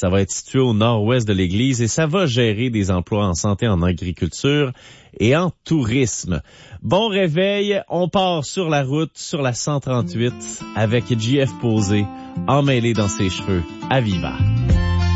Ça va être situé au nord-ouest de l'église et ça va gérer des emplois en santé, en agriculture et en tourisme. Bon réveil, on part sur la route, sur la 138, avec JF Posé, emmêlé dans ses cheveux, à Viva.